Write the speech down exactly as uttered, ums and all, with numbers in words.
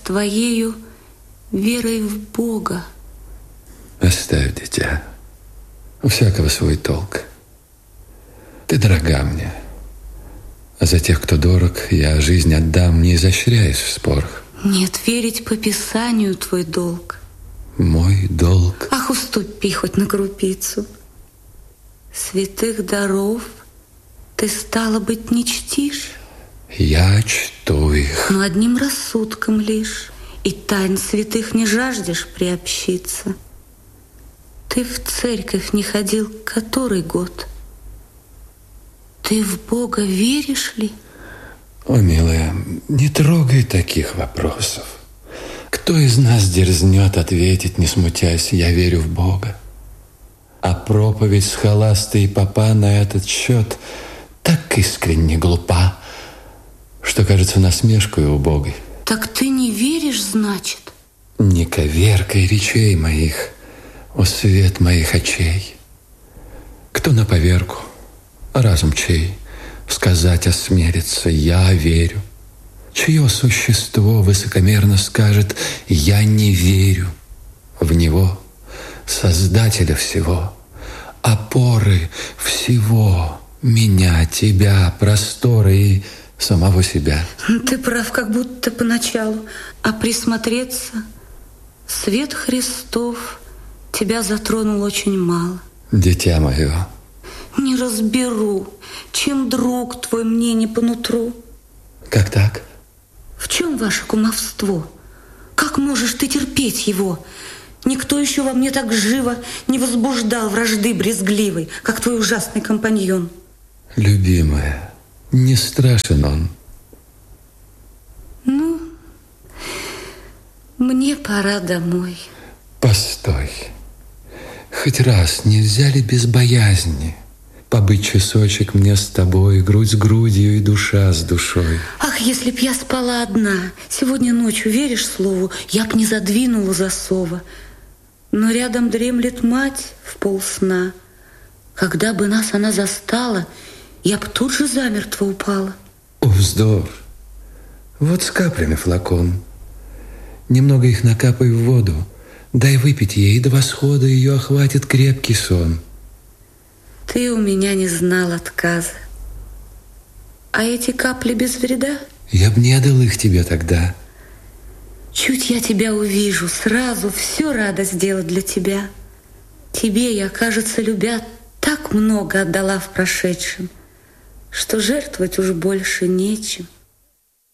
твоею верой в Бога. Оставь, дитя. У всякого свой толк. Ты дорога мне. А за тех, кто дорог, я жизнь отдам, не изощряясь в спорах. Нет, верить по Писанию твой долг. Мой долг. Ах, уступи хоть на крупицу. Святых даров ты, стало быть, не чтишь? Я чту их. Но одним рассудком лишь, и тайн святых не жаждешь приобщиться. Ты в церковь не ходил который год? Ты в Бога веришь ли? О, милая, не трогай таких вопросов. Кто из нас дерзнет ответить, не смутясь, я верю в Бога? А проповедь схоласты и попа на этот счет так искренне глупа, что кажется насмешкой убогой. Так ты не веришь, значит? Не коверкай речей моих, о свет моих очей. Кто на поверку, разум чей, сказать осмелится, я верю. Чье существо высокомерно скажет, я не верю в него, Создателя всего, опоры всего, меня, тебя, просторы и самого себя. Ты прав, как будто поначалу, а присмотреться, свет Христов тебя затронул очень мало. Дитя мое. Не разберу, чем друг твой мне не по нутру. Как так? В чем ваше кумовство? Как можешь ты терпеть его? Никто еще во мне так живо не возбуждал вражды брезгливой, как твой ужасный компаньон. Любимая, не страшен он. Ну, мне пора домой. Постой. Хоть раз нельзя ли без боязни побыть часочек мне с тобой, грудь с грудью и душа с душой? Ах, если б я спала одна, сегодня ночью, веришь слову, я б не задвинула засова. Но рядом дремлет мать в полсна. Когда бы нас она застала, я б тут же замертво упала. О, вздор! Вот с каплями флакон. Немного их накапай в воду, дай выпить ей, и до восхода ее охватит крепкий сон. Ты у меня не знал отказа. А эти капли без вреда? Я б не дал их тебе тогда. Чуть я тебя увижу, сразу все рада сделать для тебя. Тебе я, кажется, любя, так много отдала в прошедшем, что жертвовать уж больше нечем.